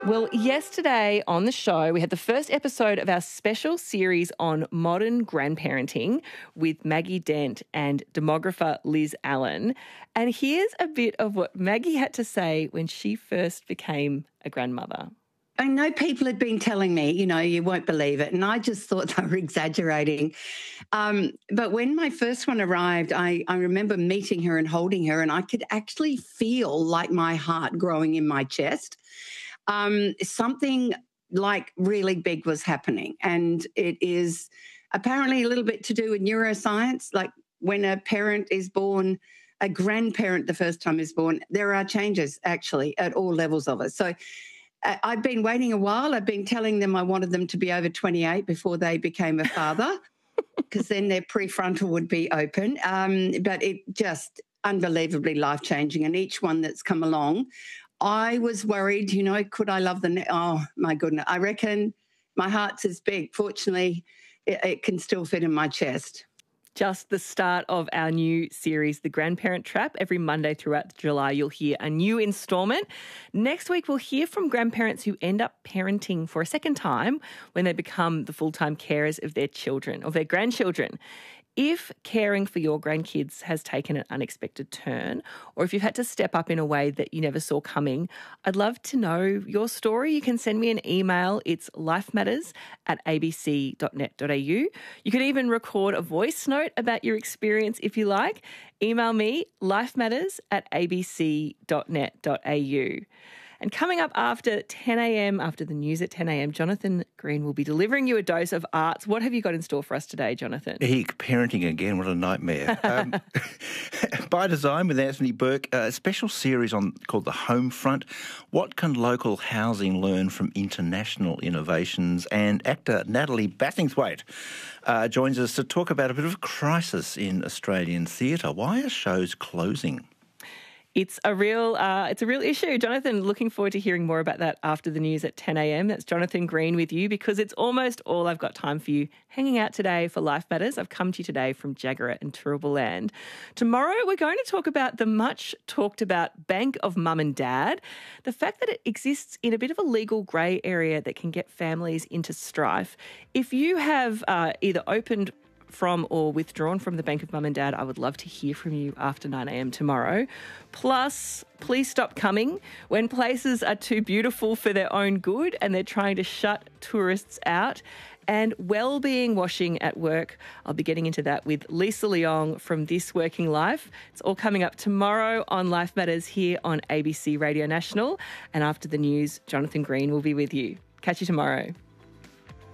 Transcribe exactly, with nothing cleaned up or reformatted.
Well, yesterday on the show, we had the first episode of our special series on modern grandparenting with Maggie Dent and demographer Liz Allen. And here's a bit of what Maggie had to say when she first became a grandmother. I know people had been telling me, you know, you won't believe it, and I just thought they were exaggerating. Um, but when my first one arrived, I, I remember meeting her and holding her, and I could actually feel like my heart growing in my chest. Um, something like really big was happening, and it is apparently a little bit to do with neuroscience. Like when a parent is born, a grandparent the first time is born, there are changes actually at all levels of it. So uh, I've been waiting a while. I've been telling them I wanted them to be over twenty-eight before they became a father, because then their prefrontal would be open. Um, but it just unbelievably life-changing, and each one that's come along, I was worried, you know, could I love the ne- oh, my goodness. I reckon my heart's as big. Fortunately, it, it can still fit in my chest. Just the start of our new series, The Grandparent Trap. Every Monday throughout July, you'll hear a new instalment. Next week, we'll hear from grandparents who end up parenting for a second time when they become the full-time carers of their children, of their grandchildren. If caring for your grandkids has taken an unexpected turn, or if you've had to step up in a way that you never saw coming, I'd love to know your story. You can send me an email. It's lifematters at a b c dot net dot a u. You can even record a voice note about your experience if you like. Email me, lifematters at a b c dot net dot a u. And coming up after ten a.m, after the news at ten a.m, Jonathan Green will be delivering you a dose of arts. What have you got in store for us today, Jonathan? He, parenting again, what a nightmare. Um, By Design with Anthony Burke, a special series on called The Home Front. What can local housing learn from international innovations? And actor Natalie Bassingthwaite uh, joins us to talk about a bit of a crisis in Australian theatre. Why are shows closing? It's a real uh, it's a real issue. Jonathan, looking forward to hearing more about that after the news at ten a.m. That's Jonathan Green with you, because it's almost all I've got time for you hanging out today for Life Matters. I've come to you today from Jagera and Turrbal Land. Tomorrow we're going to talk about the much talked about Bank of Mum and Dad, the fact that it exists in a bit of a legal grey area that can get families into strife. If you have uh, either opened from or withdrawn from the Bank of Mum and Dad, I would love to hear from you after nine a.m. tomorrow. Plus, please stop coming when places are too beautiful for their own good and they're trying to shut tourists out. And well-being washing at work. I'll be getting into that with Lisa Leong from This Working Life. It's all coming up tomorrow on Life Matters here on A B C Radio National. And after the news, Jonathan Green will be with you. Catch you tomorrow.